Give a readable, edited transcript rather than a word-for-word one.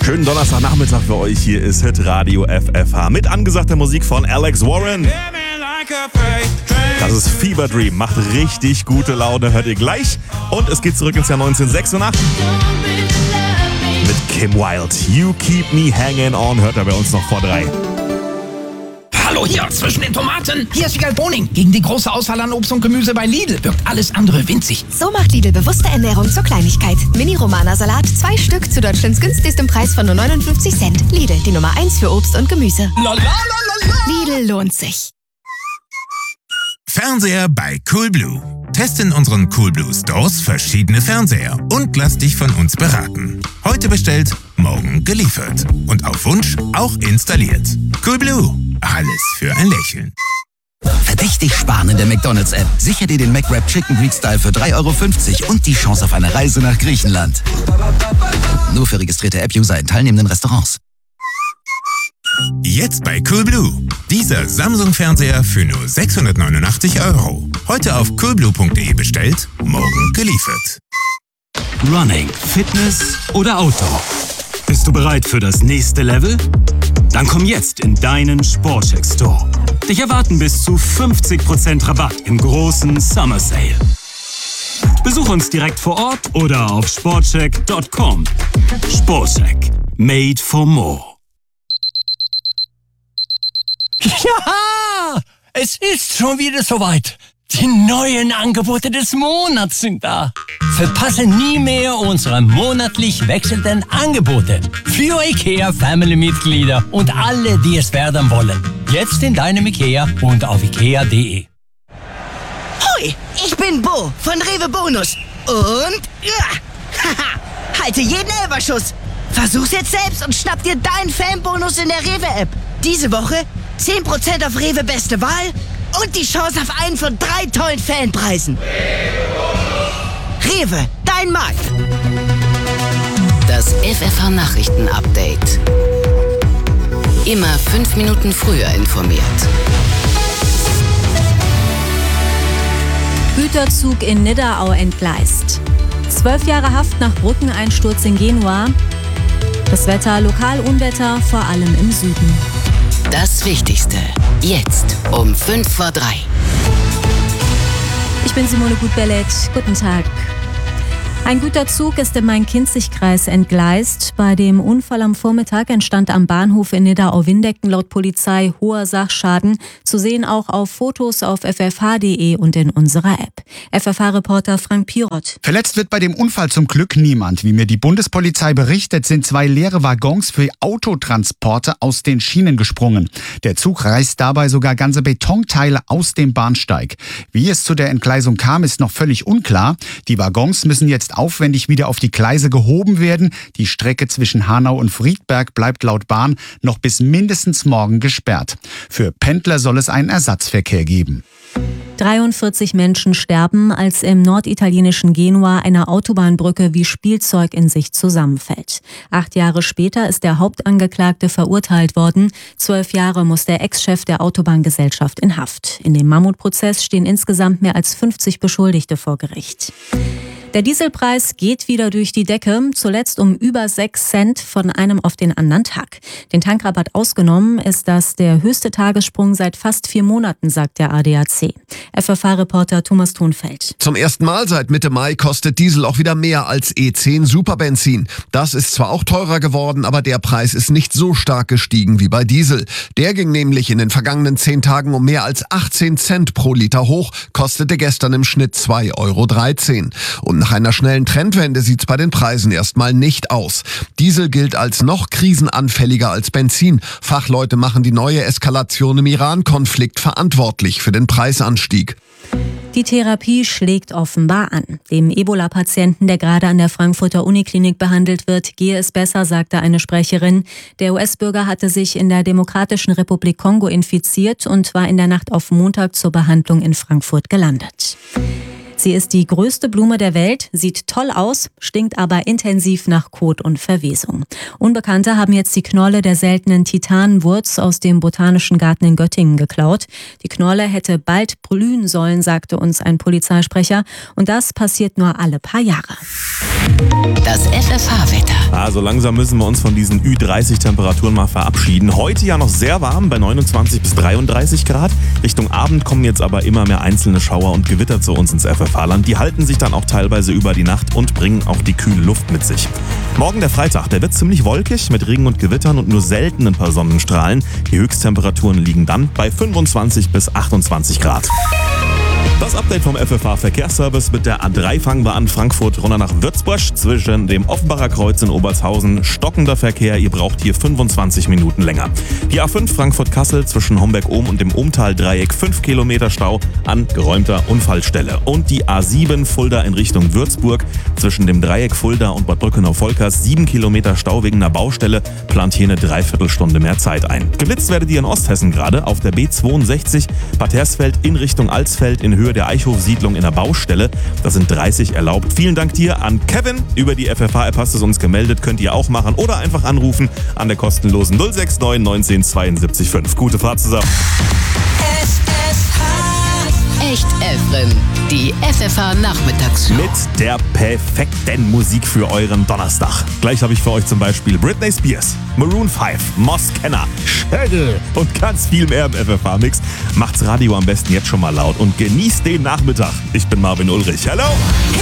Schönen Donnerstagnachmittag für euch. Hier ist Hitradio FFH mit angesagter Musik von Alex Warren. Das ist Fever Dream, macht richtig gute Laune, hört ihr gleich. Und es geht zurück ins Jahr 1986 mit Kim Wilde. You Keep Me Hanging On, hört er bei uns noch vor 3. Hallo hier, zwischen den Tomaten. Hier ist Wiegald Boning. Gegen die große Auswahl an Obst und Gemüse bei Lidl wirkt alles andere winzig. So macht Lidl bewusste Ernährung zur Kleinigkeit. Mini-Romana-Salat, 2 Stück zu Deutschlands günstigstem Preis von nur 59 Cent. Lidl, die Nummer 1 für Obst und Gemüse. Lidl lohnt sich. Fernseher bei Coolblue. Teste in unseren Coolblue Stores verschiedene Fernseher und lass dich von uns beraten. Heute bestellt, morgen geliefert. Und auf Wunsch auch installiert. Coolblue. Alles für ein Lächeln. Verdächtig sparen in der McDonald's-App. Sicher dir den McWrap Chicken Greek Style für 3,50 € und die Chance auf eine Reise nach Griechenland. Nur für registrierte App-User in teilnehmenden Restaurants. Jetzt bei Coolblue. Dieser Samsung-Fernseher für nur 689 €. Heute auf coolblue.de bestellt, morgen geliefert. Running, Fitness oder Outdoor? Bist du bereit für das nächste Level? Dann komm jetzt in deinen Sportcheck Store. Dich erwarten bis zu 50% Rabatt im großen Summer Sale. Besuch uns direkt vor Ort oder auf sportcheck.com. Sportcheck. Made for more. Ja, es ist schon wieder soweit. Die neuen Angebote des Monats sind da. Verpasse nie mehr unsere monatlich wechselnden Angebote für IKEA-Family-Mitglieder und alle, die es werden wollen. Jetzt in deinem IKEA und auf ikea.de. Hoi, ich bin Bo von Rewe Bonus. Und halte jeden Elferschuss. Versuch's jetzt selbst und schnapp dir deinen Fanbonus in der Rewe-App. Diese Woche 10% auf Rewe Beste Wahl und die Chance auf einen von 3 tollen Fanpreisen. Rewe, dein Markt. Das FFH-Nachrichten-Update. Immer 5 Minuten früher informiert. Güterzug in Nidderau entgleist. 12 Jahre Haft nach Brückeneinsturz in Genua. Das Wetter, Lokalunwetter, vor allem im Süden. Das Wichtigste, jetzt um 5 vor 3. Ich bin Simone Gutbellet. Guten Tag. Ein Güterzug ist im Main-Kinzig-Kreis entgleist. Bei dem Unfall am Vormittag entstand am Bahnhof in Nidderau-Windecken laut Polizei hoher Sachschaden. Zu sehen auch auf Fotos auf ffh.de und in unserer App. FFH-Reporter Frank Pirot. Verletzt wird bei dem Unfall zum Glück niemand. Wie mir die Bundespolizei berichtet, sind 2 leere Waggons für Autotransporte aus den Schienen gesprungen. Der Zug reißt dabei sogar ganze Betonteile aus dem Bahnsteig. Wie es zu der Entgleisung kam, ist noch völlig unklar. Die Waggons müssen jetzt aufwendig wieder auf die Gleise gehoben werden. Die Strecke zwischen Hanau und Friedberg bleibt laut Bahn noch bis mindestens morgen gesperrt. Für Pendler soll es einen Ersatzverkehr geben. 43 Menschen sterben, als im norditalienischen Genua eine Autobahnbrücke wie Spielzeug in sich zusammenfällt. 8 Jahre später ist der Hauptangeklagte verurteilt worden. 12 Jahre muss der Ex-Chef der Autobahngesellschaft in Haft. In dem Mammutprozess stehen insgesamt mehr als 50 Beschuldigte vor Gericht. Der Dieselpreis geht wieder durch die Decke, zuletzt um über 6 Cent von einem auf den anderen Tag. Den Tankrabatt ausgenommen ist das der höchste Tagessprung seit fast 4 Monaten, sagt der ADAC. FFH-Reporter Thomas Thunfeld. Zum ersten Mal seit Mitte Mai kostet Diesel auch wieder mehr als E10 Superbenzin. Das ist zwar auch teurer geworden, aber der Preis ist nicht so stark gestiegen wie bei Diesel. Der ging nämlich in den vergangenen 10 Tagen um mehr als 18 Cent pro Liter hoch, kostete gestern im Schnitt 2,13 €. Und nach einer schnellen Trendwende sieht's bei den Preisen erstmal nicht aus. Diesel gilt als noch krisenanfälliger als Benzin. Fachleute machen die neue Eskalation im Iran-Konflikt verantwortlich für den Preisanstieg. Die Therapie schlägt offenbar an. Dem Ebola-Patienten, der gerade an der Frankfurter Uniklinik behandelt wird, gehe es besser, sagte eine Sprecherin. Der US-Bürger hatte sich in der Demokratischen Republik Kongo infiziert und war in der Nacht auf Montag zur Behandlung in Frankfurt gelandet. Sie ist die größte Blume der Welt, sieht toll aus, stinkt aber intensiv nach Kot und Verwesung. Unbekannte haben jetzt die Knolle der seltenen Titanenwurz aus dem Botanischen Garten in Göttingen geklaut. Die Knolle hätte bald blühen sollen, sagte uns ein Polizeisprecher. Und das passiert nur alle paar Jahre. Das FFH-Wetter. Also langsam müssen wir uns von diesen Ü30-Temperaturen mal verabschieden. Heute ja noch sehr warm bei 29 bis 33 Grad. Richtung Abend kommen jetzt aber immer mehr einzelne Schauer und Gewitter zu uns ins FFH-Land. Die halten sich dann auch teilweise über die Nacht und bringen auch die kühle Luft mit sich. Morgen der Freitag, der wird ziemlich wolkig mit Regen und Gewittern und nur selten ein paar Sonnenstrahlen. Die Höchsttemperaturen liegen dann bei 25 bis 28 Grad. Das Update vom FFH Verkehrsservice. Mit der A3 fangen wir an, Frankfurt runter nach Würzburg. Zwischen dem Offenbacher Kreuz in Obertshausen stockender Verkehr. Ihr braucht hier 25 Minuten länger. Die A5 Frankfurt-Kassel zwischen Homberg-Ohm und dem Ohmtal-Dreieck 5 Kilometer Stau an geräumter Unfallstelle. Und die A7 Fulda in Richtung Würzburg zwischen dem Dreieck Fulda und Bad Brückenau-Volkers 7 Kilometer Stau wegen einer Baustelle. Plant hier eine Dreiviertelstunde mehr Zeit ein. Geblitzt werdet ihr in Osthessen gerade auf der B62 Bad Hersfeld in Richtung Alsfeld in Höhe der Eichhof-Siedlung in der Baustelle. Das sind 30 erlaubt. Vielen Dank dir an Kevin. Über die FFH-App hast du es uns gemeldet. Könnt ihr auch machen oder einfach anrufen an der kostenlosen 069 19 72 5. Gute Fahrt zusammen. Echt Efren, die FFH-Nachmittagsshow. Mit der perfekten Musik für euren Donnerstag. Gleich habe ich für euch zum Beispiel Britney Spears, Maroon 5, Moss Kenner, Schödel und ganz viel mehr im FFH-Mix. Macht's Radio am besten jetzt schon mal laut und genießt den Nachmittag. Ich bin Marvin Ulrich. Hallo!